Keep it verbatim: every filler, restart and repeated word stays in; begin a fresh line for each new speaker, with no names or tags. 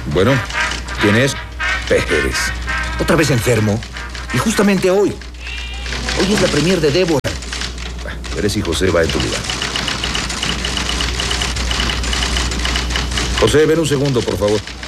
Bueno, ¿quién es?
Pérez. Otra vez enfermo. Y justamente hoy. Hoy es la premier de Débora.
Pérez y José va en tu lugar. José, ven un segundo, por favor.